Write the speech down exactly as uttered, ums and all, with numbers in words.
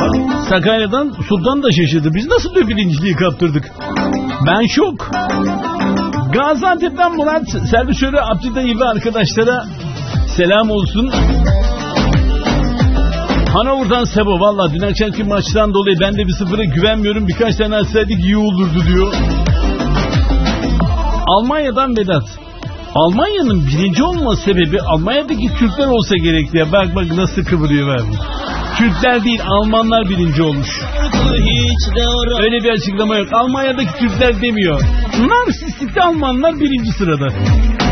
Sakarya'dan Sultan da şaşırdı. Biz nasıl bir birinciliği kaptırdık? Ben şok. Gaziantep'ten Murat, servisörü Abdülday ve arkadaşlara selam olsun. Hanover'dan Sebo, valla dün akşamki maçtan dolayı ben de bir sıfıra güvenmiyorum. Birkaç tane atsaydık iyi olurdu diyor. Almanya'dan Vedat. Almanya'nın birinci olma sebebi Almanya'daki Türkler olsa gerek diye. Bak bak nasıl kıvırıyor vermiş. Türkler değil, Almanlar birinci olmuş. Öyle bir açıklama yok. Almanya'daki Türkler demiyor. Narsistik Almanlar birinci sırada.